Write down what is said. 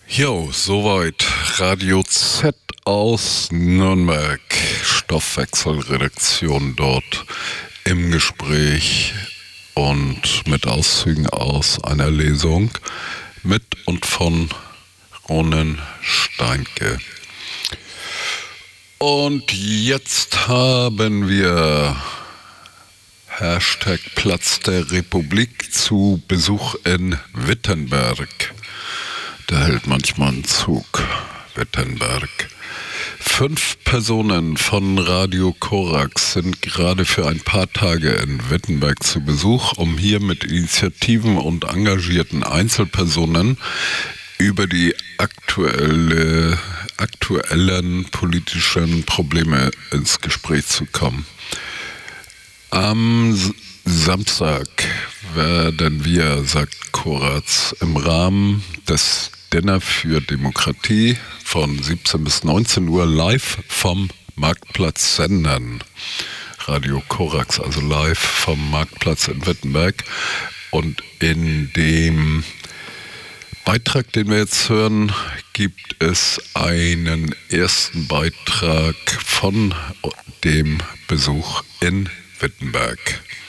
Jo, soweit Radio Z aus Nürnberg, Stoffwechselredaktion dort im Gespräch und mit Auszügen aus einer Lesung mit und von Ronen Steinke. Und jetzt haben wir Hashtag Platz der Republik zu Besuch in Wittenberg. Der hält manchmal einen Zug, Wittenberg. 5 Personen von Radio Korax sind gerade für ein paar Tage in Wittenberg zu Besuch, um hier mit Initiativen und engagierten Einzelpersonen über die aktuellen politischen Probleme ins Gespräch zu kommen. Am Samstag werden wir, sagt Korax, im Rahmen des Dinner für Demokratie von 17 bis 19 Uhr live vom Marktplatz senden. Radio Korax, also live vom Marktplatz in Wittenberg. Und in dem Beitrag, den wir jetzt hören, gibt es einen ersten Beitrag von dem Besuch in Wittenberg.